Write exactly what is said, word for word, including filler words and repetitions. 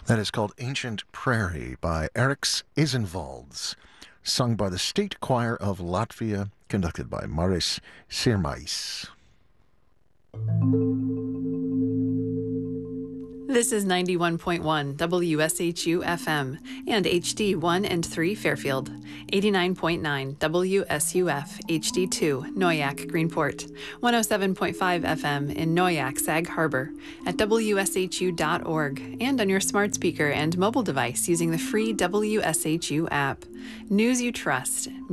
That is called Ancient Prairie by Eriks Isenvalds, sung by the State Choir of Latvia, conducted by Maris Sirmais. This is ninety-one point one W S H U F M and H D one and three Fairfield, eighty-nine point nine W S U F H D two Noyak Greenport, one oh seven point five F M in Noyak Sag Harbor, at W S H U dot org, and on your smart speaker and mobile device using the free W S H U app. News you trust.